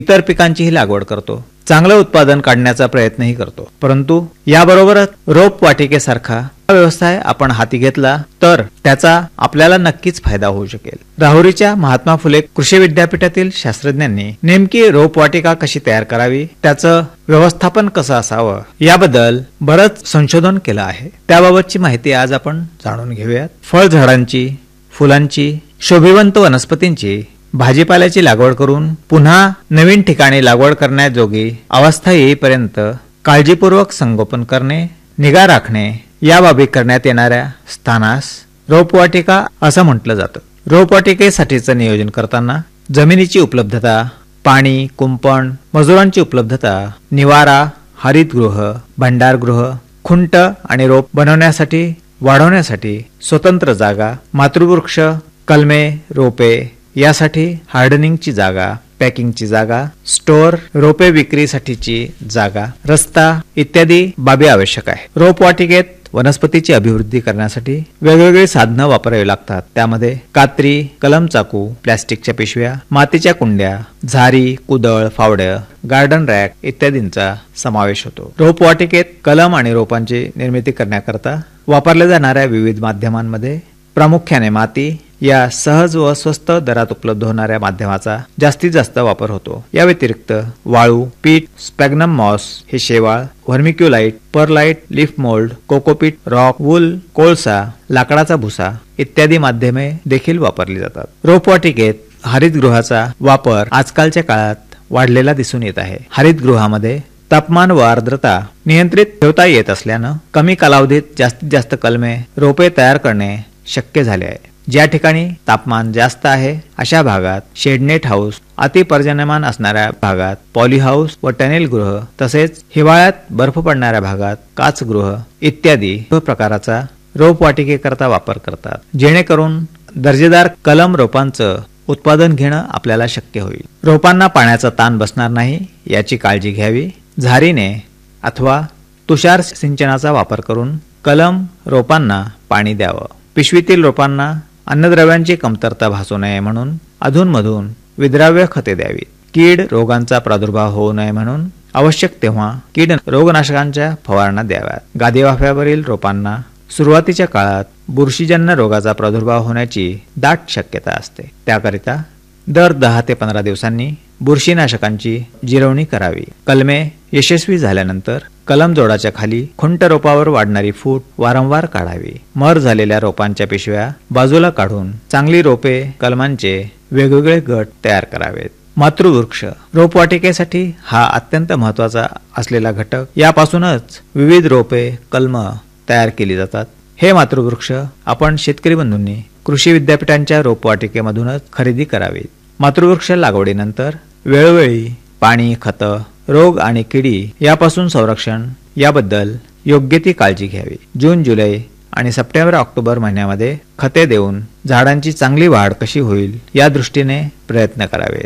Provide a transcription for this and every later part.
इतर पिकांचीही लागवड करतो. चांगलं उत्पादन काढण्याचा प्रयत्नही करतो. परंतु याबरोबरच रोपवाटिकेसारखा व्यवसाय आपण हाती घेतला तर त्याचा आपल्याला नक्कीच फायदा होऊ शकेल. राहुरीच्या महात्मा फुले कृषी विद्यापीठातील शास्त्रज्ञांनी नेमकी रोपवाटिका कशी तयार करावी, त्याचं व्यवस्थापन कसं असावं याबद्दल बरंच संशोधन केलं आहे. त्याबाबतची माहिती आज आपण जाणून घेऊयात. फळझाडांची, फुलांची, शोभिवंत वनस्पतींची, भाजीपाल्याची लागवड करून पुन्हा नवीन ठिकाणी लागवड करण्याजोगी अवस्था येईपर्यंत काळजीपूर्वक संगोपन करणे, निगा राखणे या बाबी करण्यात येणाऱ्या स्थानास रोपवाटिका असं म्हटलं जातं. रोपवाटिकेसाठीचं नियोजन करताना जमिनीची उपलब्धता, पाणी, कुंपण, मजुरांची उपलब्धता, निवारा, हरितगृह, भंडारगृह, खुंट आणि रोप बनवण्यासाठी वाढवण्यासाठी स्वतंत्र जागा, मातृवृक्ष, कलमे, रोपे यासाठी हार्डनिंगची जागा, पॅकिंगची जागा, स्टोअर, रोपे विक्रीसाठीची जागा, रस्ता इत्यादी बाबी आवश्यक आहे. रोपवाटिकेत वनस्पतीची अभिवृद्धी करण्यासाठी वेगवेगळी साधनं वापरावी लागतात. त्यामध्ये कात्री, कलम चाकू, प्लॅस्टिकच्या पिशव्या, मातीच्या कुंड्या, झारी, कुदळ, फावड्या, गार्डन रॅक इत्यादींचा समावेश होतो. रोपवाटिकेत कलम आणि रोपांची निर्मिती करण्याकरता वापरल्या जाणाऱ्या विविध माध्यमांमध्ये प्रामुख्याने माती या सहज व स्वस्त दरात उपलब्ध होणाऱ्या माध्यमाचा जास्तीत जास्त वापर होतो. या व्यतिरिक्त वाळू, पीठ, स्पॅग्नम मॉस हे शेवाळ, व्हर्मिक्युलाइट, pearlite, leaf mould, cocopeat, rock, wool, कोळसा, लाकडाचा भुसा इत्यादी माध्यमे देखील वापरली जातात. रोपवाटिकेत हरितगृहाचा वापर आजकालच्या काळात वाढलेला दिसून येत आहे. हरितगृहामध्ये तापमान व आर्द्रता नियंत्रित ठेवता येत असल्यानं कमी कालावधीत जास्तीत जास्त कलमे, रोपे तयार करणे शक्य झाले आहे. ज्या ठिकाणी तापमान जास्त आहे अशा भागात शेडनेट हाऊस, अतिपर्जन्यमान असणाऱ्या भागात पॉली हाऊस व टनेल गृह, तसेच हिवाळ्यात बर्फ पडणाऱ्या भागात काचगृह इत्यादी प्रकाराचा रोपवाटिकेकरता वापर करतात. जेणेकरून दर्जेदार कलम रोपांचं उत्पादन घेणं आपल्याला शक्य होईल. रोपांना पाण्याचा ताण बसणार नाही याची काळजी घ्यावी. झारीने अथवा तुषार सिंचनाचा वापर करून कलम रोपांना पाणी द्यावं. पिशवीतील रोपांना अन्नद्रव्यांची कमतरता भासू नये म्हणून अधूनमधून विद्राव्य खते द्यावीत. कीड रोगांचा प्रादुर्भाव होऊ नये म्हणून आवश्यक तेव्हा कीड रोगनाशकांच्या फवारण्या द्याव्यात. गादीवाफ्यावरील रोपांना सुरुवातीच्या काळात बुरशीजन्य रोगाचा प्रादुर्भाव होण्याची दाट शक्यता असते. त्याकरिता दर 10 ते 15 दिवसांनी बुरशीनाशकांची जिरवणी करावी. कलमे यशस्वी झाल्यानंतर कलम जोडाच्या खाली खुंट रोपावर वाढणारी फूट वारंवार काढावी. मर झालेल्या रोपांच्या पिशव्या बाजूला काढून चांगली रोपे कलमांचे वेगवेगळे गट तयार करावेत. मातृवृक्ष रोपवाटिकेसाठी हा अत्यंत महत्वाचा असलेला घटक. यापासूनच विविध रोपे, कलम तयार केली जातात. हे मातृवृक्ष आपण शेतकरी बंधूंनी कृषी विद्यापीठांच्या रोपवाटिकेमधूनच खरेदी करावीत. मातृवृक्ष लागवडीनंतर वेळोवेळी पाणी, खतं, रोग आणि किडी यापासून संरक्षण याबद्दल योग्य ती काळजी घ्यावी. जून, जुलै आणि सप्टेंबर, ऑक्टोबर महिन्यामध्ये खते देऊन झाडांची चांगली वाढ कशी होईल या दृष्टीने प्रयत्न करावेत.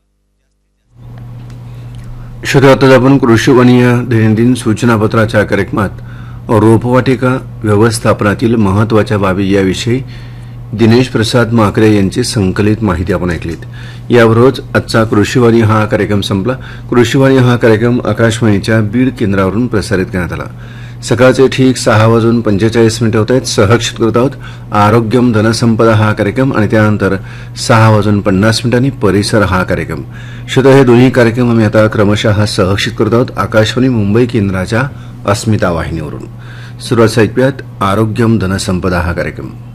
श्रोते, आपण कृषी वनीय दैनंदिन सूचनापत्राच्या कार्यक्रमात रोपवाटिका व्यवस्थापनातील महत्वाच्या बाबी याविषयी दिनेश प्रसाद माकरे यांची संकलित माहिती आपण ऐकलीत. याबरोबरच आजचा कृषीवाणी हा कार्यक्रम संपला. कृषीवाणी हा कार्यक्रम आकाशवाणीच्या बीड केंद्रावरून प्रसारित करण्यात आला. सकाळचे ठीक 6:45 होत आहेत. सहक्षित करत आहोत आरोग्यम धनसंपदा हा कार्यक्रम आणि त्यानंतर 6:50 परिसर हा कार्यक्रम. श्रोते, हे दोन्ही कार्यक्रम आम्ही आता क्रमशः सहक्षित करत आहोत आकाशवाणी मुंबई केंद्राच्या अस्मिता वाहिनीवरून. सुरुवात ऐकूयात आरोग्यम धनसंपदा हा कार्यक्रम.